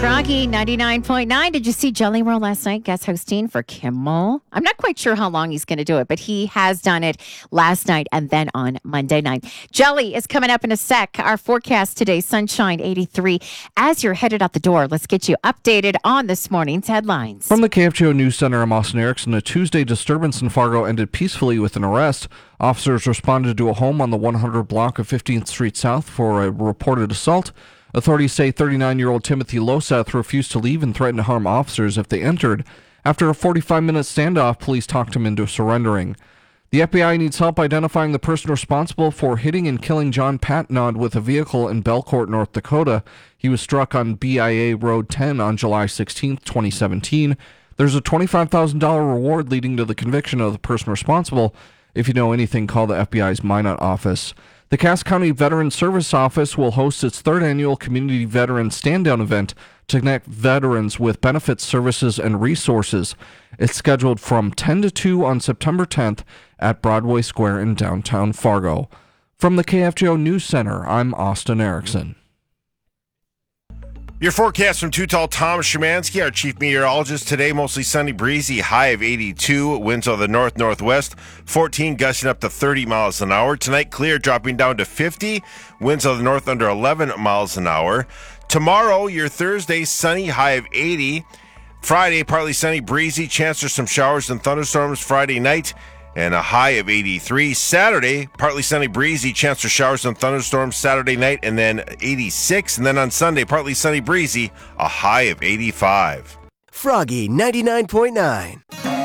Froggy 99.9. Did you see Jelly Roll last night? Guest hosting for Kimmel. I'm not quite sure how long he's going to do it, but he has done it last night and then on Monday night. Jelly is coming up in a sec. Our forecast today, sunshine 83. As you're headed out the door, let's get you updated on this morning's headlines. From the KFGO News Center, I'm Austin Erickson. A Tuesday disturbance in Fargo ended peacefully with an arrest. Officers responded to a home on the 100 block of 15th Street South for a reported assault. Authorities say 39-year-old Timothy Loseth refused to leave and threatened to harm officers if they entered. After a 45-minute standoff, police talked him into surrendering. The FBI needs help identifying the person responsible for hitting and killing John Patnod with a vehicle in Belcourt, North Dakota. He was struck on BIA Road 10 on July 16, 2017. There's a $25,000 reward leading to the conviction of the person responsible. If you know anything, call the FBI's Minot office. The Cass County Veterans Service Office will host its third annual Community Veteran Stand-Down event to connect veterans with benefits, services, and resources. It's scheduled from 10 to 2 on September 10th at Broadway Square in downtown Fargo. From the KFGO News Center, I'm Austin Erickson. Your forecast from Too Tall Tom Szymanski, our chief meteorologist. Today, mostly sunny, breezy, high of 82. Winds of the north-northwest, 14, gusting up to 30 miles an hour. Tonight, clear, dropping down to 50. Winds of the north under 11 miles an hour. Tomorrow, your Thursday, sunny, high of 80. Friday, partly sunny, breezy. Chance for some showers and thunderstorms Friday night, and a high of 83. Saturday, partly sunny, breezy, chance for showers and thunderstorms Saturday night, and then 86. And then on Sunday, partly sunny, breezy, a high of 85. Froggy 99.9.